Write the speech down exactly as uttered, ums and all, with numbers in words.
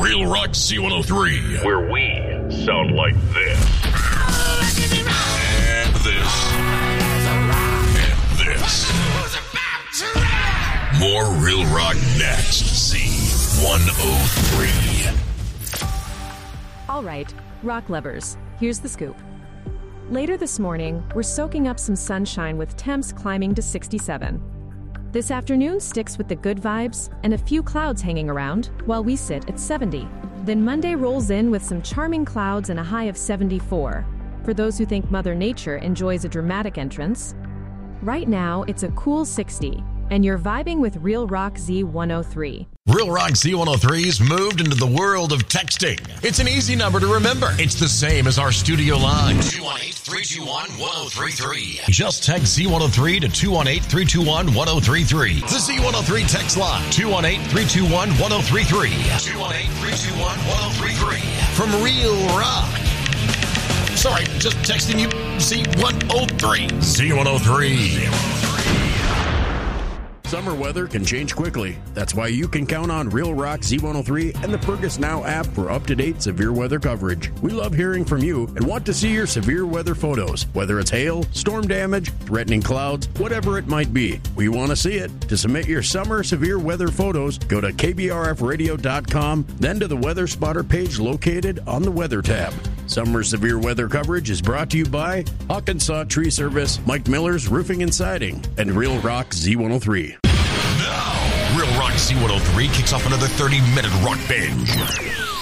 Real Rock Z one oh three, where we sound like this. And this. And this. More Real Rock next. Z one oh three. All right, rock lovers, here's the scoop. Later this morning, we're soaking up some sunshine with temps climbing to sixty-seven. This afternoon sticks with the good vibes and a few clouds hanging around while we sit at seventy. Then Monday rolls in with some charming clouds and a high of seventy-four. For those who think Mother Nature enjoys a dramatic entrance, right now it's a cool sixty, and you're vibing with Real Rock Z one oh three. Real Rock Z one oh three's moved into the world of texting. It's an easy number to remember. It's the same as our studio line. two one eight, three two one, one oh three three. Just text Z one oh three to two one eight, three two one, one oh three three. The Z one oh three text line. two one eight, three two one, one oh three three. two one eight, three two one, one oh three three. From Real Rock. Sorry, just texting you Z one oh three. Z one oh three. Summer weather can change quickly. That's why you can count on Real Rock Z one oh three and the Fergus Now app for up-to-date severe weather coverage. We love hearing from you and want to see your severe weather photos, whether it's hail, storm damage, threatening clouds, whatever it might be. We want to see it. To submit your summer severe weather photos, go to K B R F radio dot com, then to the Weather Spotter page located on the Weather tab. Summer severe weather coverage is brought to you by Hawkinsaw Tree Service, Mike Miller's Roofing and Siding, and Real Rock Z one oh three. Now, Real Rock Z one oh three kicks off another thirty-minute rock binge.